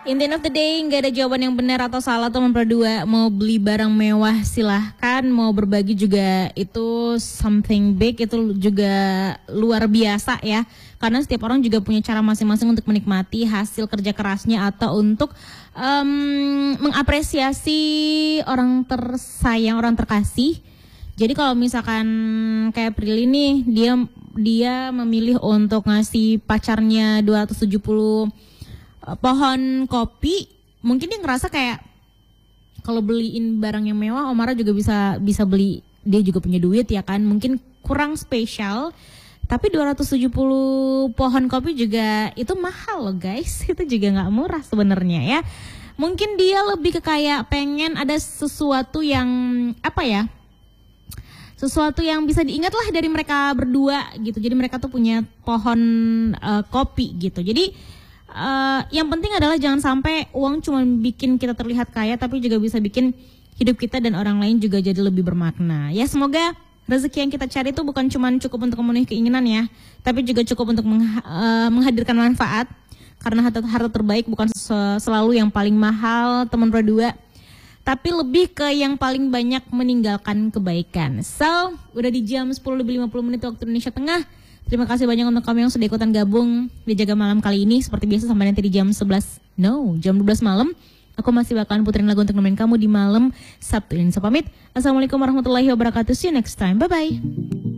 In the end of the day, nggak ada jawaban yang benar atau salah teman berdua. Mau beli barang mewah silahkan, mau berbagi juga itu something big, itu juga luar biasa ya. Karena setiap orang juga punya cara masing-masing untuk menikmati hasil kerja kerasnya atau untuk mengapresiasi orang tersayang, orang terkasih. Jadi kalau misalkan kayak Prilly nih, dia memilih untuk ngasih pacarnya 270 pohon kopi, mungkin dia ngerasa kayak kalau beliin barang yang mewah Omara juga bisa beli, dia juga punya duit ya kan, mungkin kurang spesial. Tapi 270 pohon kopi juga itu mahal loh guys, itu juga nggak murah sebenarnya ya. Mungkin dia lebih ke kayak pengen ada sesuatu yang apa ya, sesuatu yang bisa diingat lah dari mereka berdua gitu. Jadi mereka tuh punya pohon kopi gitu. Jadi yang penting adalah jangan sampai uang cuma bikin kita terlihat kaya, tapi juga bisa bikin hidup kita dan orang lain juga jadi lebih bermakna. Ya semoga rezeki yang kita cari itu bukan cuma cukup untuk memenuhi keinginan ya, tapi juga cukup untuk menghadirkan manfaat. Karena harta terbaik bukan selalu yang paling mahal teman berdua, tapi lebih ke yang paling banyak meninggalkan kebaikan. So, udah di jam 10:50 waktu Indonesia Tengah. Terima kasih banyak untuk kamu yang sudah ikutan gabung di Jaga Malam kali ini. Seperti biasa sampai nanti di jam 12 malam. Aku masih bakalan puterin lagu untuk nemenin kamu di malam Sabtu ini. Saya pamit. Assalamualaikum warahmatullahi wabarakatuh. See you next time. Bye-bye.